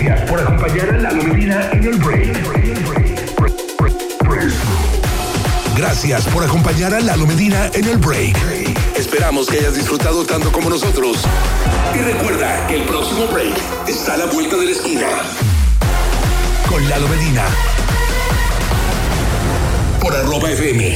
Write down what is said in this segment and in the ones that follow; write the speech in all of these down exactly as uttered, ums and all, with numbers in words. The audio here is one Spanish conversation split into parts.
Gracias por acompañar a Lalo Medina en el break. Gracias por acompañar a Lalo Medina en el break. Esperamos que hayas disfrutado tanto como nosotros. Y recuerda que el próximo break está a la vuelta de la esquina. Con Lalo Medina. Por arroba F M.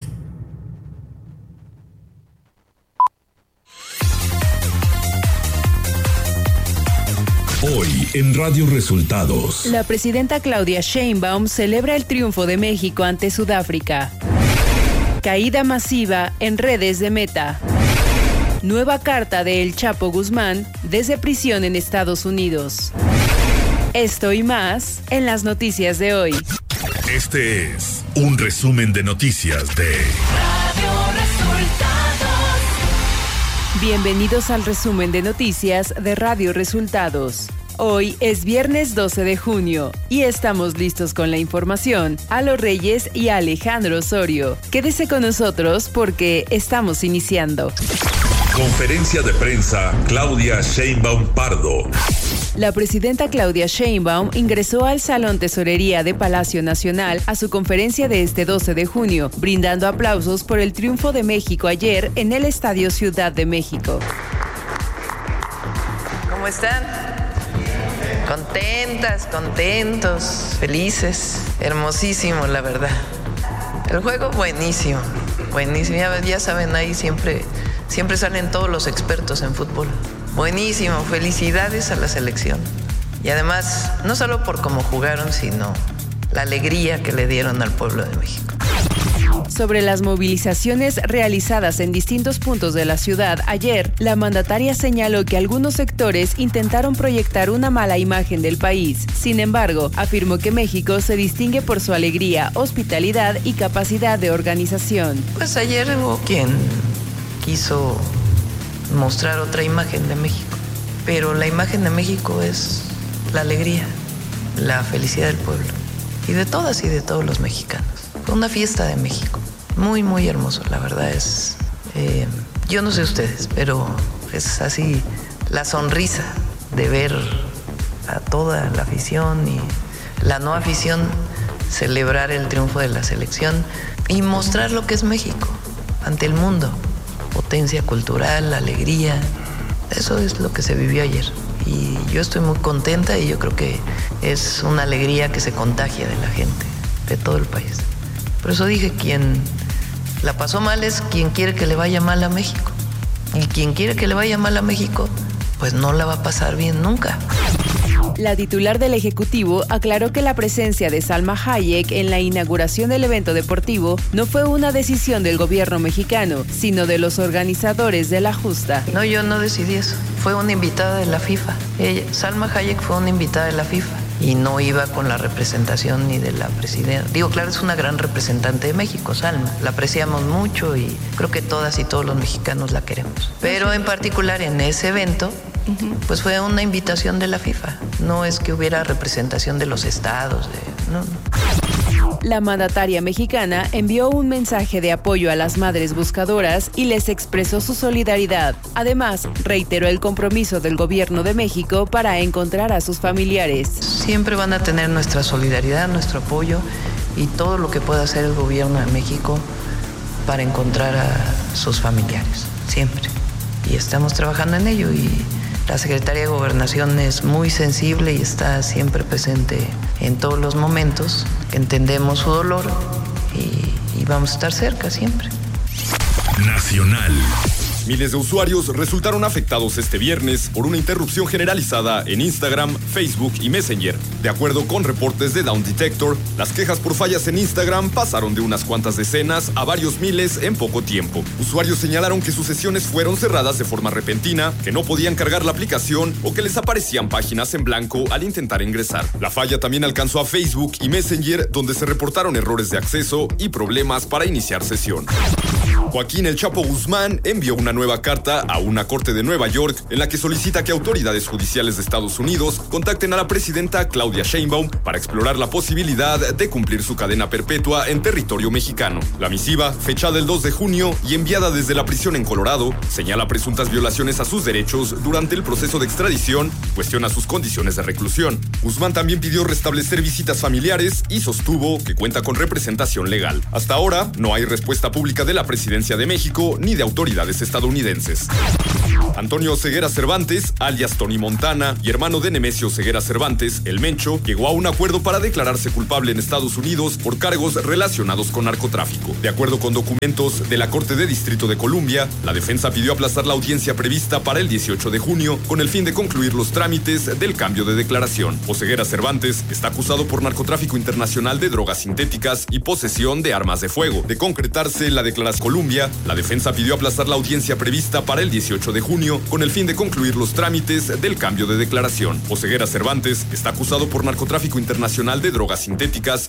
Hoy en Radio Resultados. La presidenta Claudia Sheinbaum celebra el triunfo de México ante Sudáfrica. Caída masiva en redes de Meta. Nueva carta de El Chapo Guzmán desde prisión en Estados Unidos. Esto y más en las noticias de hoy. Este es un resumen de noticias de Radio Resultados. Bienvenidos al resumen de noticias de Radio Resultados. Hoy es viernes doce de junio y estamos listos con la información. Alo Reyes y Alejandro Osorio. Quédese con nosotros porque estamos iniciando. Conferencia de prensa Claudia Sheinbaum Pardo. La presidenta Claudia Sheinbaum ingresó al Salón Tesorería de Palacio Nacional a su conferencia de este doce de junio, brindando aplausos por el triunfo de México ayer en el Estadio Ciudad de México. ¿Cómo están? Contentas, contentos, felices, hermosísimo, la verdad. El juego buenísimo, buenísimo. Ya, ya saben, ahí siempre, siempre salen todos los expertos en fútbol. Buenísimo, felicidades a la selección. Y además, no solo por cómo jugaron, sino la alegría que le dieron al pueblo de México. Sobre las movilizaciones realizadas en distintos puntos de la ciudad ayer, la mandataria señaló que algunos sectores intentaron proyectar una mala imagen del país. Sin embargo, afirmó que México se distingue por su alegría, hospitalidad y capacidad de organización. Pues ayer hubo quien quiso mostrar otra imagen de México, pero la imagen de México es la alegría, la felicidad del pueblo y de todas y de todos los mexicanos. Fue una fiesta de México, muy muy hermoso, la verdad es, eh, yo no sé ustedes, pero es así la sonrisa de ver a toda la afición y la no afición celebrar el triunfo de la selección y mostrar lo que es México ante el mundo. Potencia cultural, alegría, eso es lo que se vivió ayer y yo estoy muy contenta y yo creo que es una alegría que se contagia de la gente, de todo el país. Por eso dije, quien la pasó mal es quien quiere que le vaya mal a México y quien quiere que le vaya mal a México, pues no la va a pasar bien nunca. La titular del Ejecutivo aclaró que la presencia de Salma Hayek en la inauguración del evento deportivo no fue una decisión del gobierno mexicano, sino de los organizadores de la justa. No, yo no decidí eso. Fue una invitada de la FIFA. Ella, Salma Hayek fue una invitada de la FIFA y no iba con la representación ni de la presidenta. Digo, claro, es una gran representante de México, Salma. La apreciamos mucho y creo que todas y todos los mexicanos la queremos. Pero en particular en ese evento, pues fue una invitación de la FIFA. No es que hubiera representación de los estados. De, no, no. La mandataria mexicana envió un mensaje de apoyo a las madres buscadoras y les expresó su solidaridad. Además, reiteró el compromiso del gobierno de México para encontrar a sus familiares. Siempre van a tener nuestra solidaridad, nuestro apoyo y todo lo que pueda hacer el gobierno de México para encontrar a sus familiares. Siempre. Y estamos trabajando en ello y la Secretaría de Gobernación es muy sensible y está siempre presente en todos los momentos. Entendemos su dolor y, y vamos a estar cerca siempre. Nacional. Miles de usuarios resultaron afectados este viernes por una interrupción generalizada en Instagram, Facebook y Messenger. De acuerdo con reportes de Down Detector, las quejas por fallas en Instagram pasaron de unas cuantas decenas a varios miles en poco tiempo. Usuarios señalaron que sus sesiones fueron cerradas de forma repentina, que no podían cargar la aplicación o que les aparecían páginas en blanco al intentar ingresar. La falla también alcanzó a Facebook y Messenger, donde se reportaron errores de acceso y problemas para iniciar sesión. Joaquín El Chapo Guzmán envió una una nueva carta a una corte de Nueva York en la que solicita que autoridades judiciales de Estados Unidos contacten a la presidenta Claudia Sheinbaum para explorar la posibilidad de cumplir su cadena perpetua en territorio mexicano. La misiva, fechada el dos de junio y enviada desde la prisión en Colorado, señala presuntas violaciones a sus derechos durante el proceso de extradición, cuestiona sus condiciones de reclusión. Guzmán también pidió restablecer visitas familiares y sostuvo que cuenta con representación legal. Hasta ahora, no hay respuesta pública de la Presidencia de México ni de autoridades estadounidenses. Antonio Ceguera Cervantes, alias Tony Montana, y hermano de Nemesio Ceguera Cervantes, el Mencho, llegó a un acuerdo para declararse culpable en Estados Unidos por cargos relacionados con narcotráfico. De acuerdo con documentos de la Corte de Distrito de Columbia, la defensa pidió aplazar la audiencia prevista para el dieciocho de junio con el fin de concluir los trámites del cambio de declaración. Ceguera Cervantes está acusado por narcotráfico internacional de drogas sintéticas y posesión de armas de fuego. De concretarse la declaración Columbia, la defensa pidió aplazar la audiencia prevista para el dieciocho de junio con el fin de concluir los trámites del cambio de declaración. Ceguera Cervantes está acusado por narcotráfico internacional de drogas sintéticas